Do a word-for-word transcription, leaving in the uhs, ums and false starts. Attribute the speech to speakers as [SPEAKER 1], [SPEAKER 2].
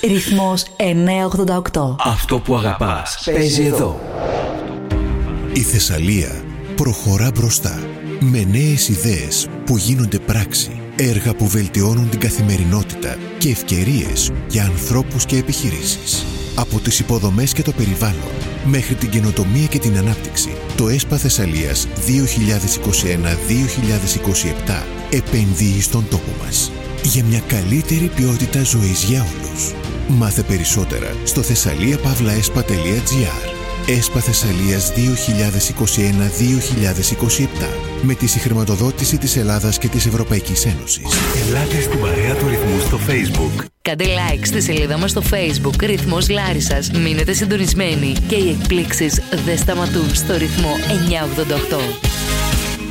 [SPEAKER 1] Ρυθμός εννιακόσια ογδόντα οκτώ.
[SPEAKER 2] Αυτό που αγαπάς παίζει εδώ.
[SPEAKER 3] Η Θεσσαλία προχωρά μπροστά με νέες ιδέες που γίνονται πράξη, έργα που βελτιώνουν την καθημερινότητα και ευκαιρίες για ανθρώπους και επιχειρήσεις. Από τις υποδομές και το περιβάλλον μέχρι την καινοτομία και την ανάπτυξη, το ΕΣΠΑ Θεσσαλίας δύο χιλιάδες είκοσι ένα δύο χιλιάδες είκοσι επτά επενδύει στον τόπο μας για μια καλύτερη ποιότητα ζωής για όλους. Μάθε περισσότερα στο thessaliapavlaespa τελεία gr. ΕΣΠΑ Θεσσαλίας δύο χιλιάδες είκοσι ένα δύο χιλιάδες είκοσι επτά με τη συγχρηματοδότηση της Ελλάδας και της Ευρωπαϊκής Ένωσης.
[SPEAKER 2] Ελάτε στην παρέα του Ρυθμού στο Facebook.
[SPEAKER 1] Κάντε like στη σελίδα μας στο Facebook Ρυθμός Λάρισσας. Μείνετε συντονισμένοι και οι εκπλήξεις δεν σταματούν στο Ρυθμό εννιακόσια ογδόντα οκτώ.